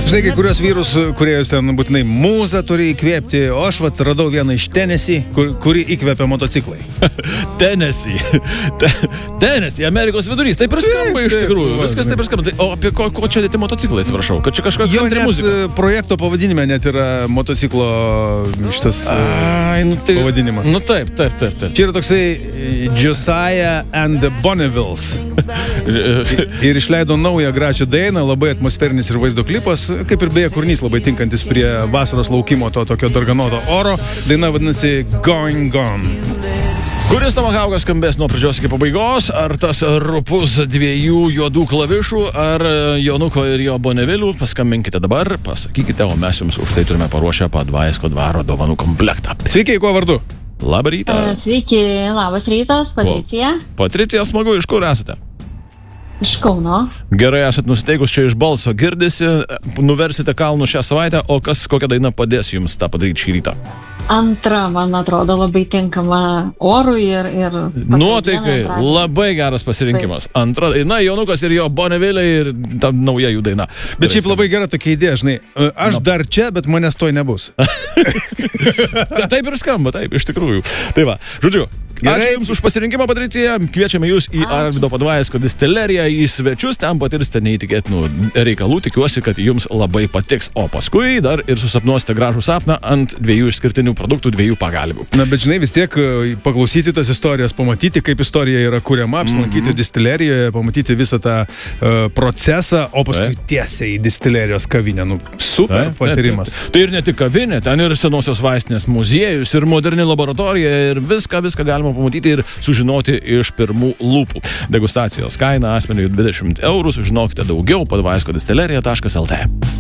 Žinai, kai kurios vyrus, kurie jūs ten būtinai mūzą turi įkvėpti, o aš radau vieną iš Tennessee, kuri įkvėpia motociklai. Tennessee, Amerikos vidurys. Taip ir skamba iš tikrųjų. Viskas taip ir skamba. O apie ko čia dėti motociklai, atsiprašau? Kad čia kažkokia country muzika? Projekto pavadinime net yra motociklo šitas pavadinimas. Nu taip. Čia yra toksai Josiah and the Bonnevilles. Ir išleido naują gražią dainą, labai atmosferinis ir vaizdo klipas, kaip ir beje kūrinys labai tinkantis prie vasaros laukimo to tokio darganoto oro. Daina vadinasi Going Gone. Kuris tomahaukas skambės nuo pradžios iki pabaigos? Ar tas rupus dviejų juodų klavišų, ar Jonuko ir jo Bonnevilių? Paskambinkite dabar, pasakykite, o mes jums už tai turime paruošę Padvaisko dvaro dovanų komplektą. Sveiki, kuo vardu? Labą rytą. Sveiki, labas rytas, Patricija. Patricija, smagu, iš kur esate? Iš Kauno. Gerai, esat nusiteikus, čia iš balso girdisi, nuversite kalnų šią savaitę, o kokia daina padės jums tą padaryti šį rytą? Antra, man atrodo, labai tinkama orui ir nuotaikai, labai geras pasirinkimas. Taip. Antra daina, Jonukas ir jo Bonneviliai ir ta nauja jų daina. Bet šiaip labai gera tokia idėja, žinai, aš dar čia, bet manęs toj nebus. Taip ir skamba, taip, iš tikrųjų. Tai va, žodžiu. Ačiū Jums už pasirinkimą, Patricija. Kviečiame Jūs į Arvydo Padvaisko distileriją, į svečius, ten patirsite neįtikėtinų reikalų. Tikiuosi, kad Jums labai patiks. O paskui dar ir susapnuosite gražų sapną ant dviejų išskirtinių produktų, dviejų pagalbių. Na, bet žinai, vis tiek paklausyti tas istorijas, pamatyti, kaip istorija yra kuriama, apsilankyti distilerijoje, pamatyti visą tą procesą, o paskui tiesiai į distilerijos kavinę. Nu, super patyrimas. Tai ir ne tik kavinė, ten ir senosios vaistinės muziejus, ir moderni laboratorija, ir viską galima pamatyti ir sužinoti iš pirmų lūpų. Degustacijos kaina asmeniui 20 €. Sužinokite daugiau padvaiskodistilerija.lt.